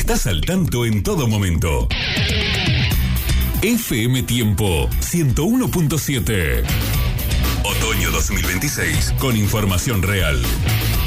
Estás al tanto en todo momento. FM Tiempo 101.7. Otoño 2026 con información real.